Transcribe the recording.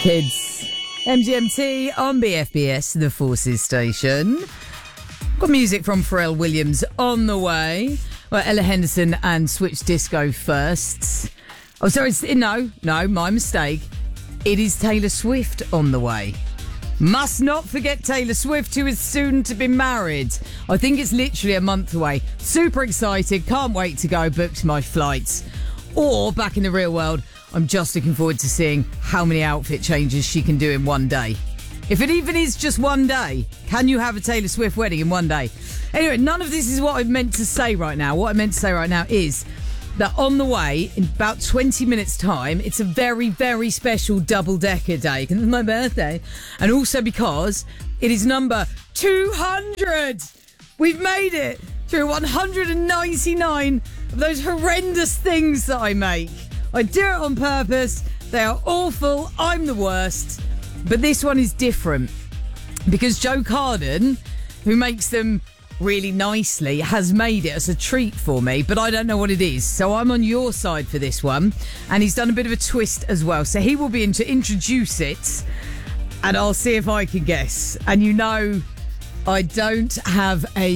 Kids. MGMT on BFBS, the Forces station. Got music from Pharrell Williams on the way. Well, Ella Henderson and Switch Disco first. Oh, sorry, no, my mistake. It is Taylor Swift on the way. Must not forget Taylor Swift, who is soon to be married. I think it's literally a month away. Super excited, can't wait to go, booked my flights. Or, back in the real world, I'm just looking forward to seeing how many outfit changes she can do in one day. If it even is just one day, can you have a Taylor Swift wedding in one day? Anyway, none of this is what I meant to say right now. What I meant to say right now is that on the way, in about 20 minutes' time, it's a very, very special double-decker day. It's my birthday. And also because it is number 200. We've made it through 199 of those horrendous things that I make. I do it on purpose. They are awful. I'm the worst. But this one is different because Joe Carden, who makes them really nicely, has made it as a treat for me, but I don't know what it is. So I'm on your side for this one. And he's done a bit of a twist as well. So he will be in to introduce it and I'll see if I can guess. And you know, I don't have a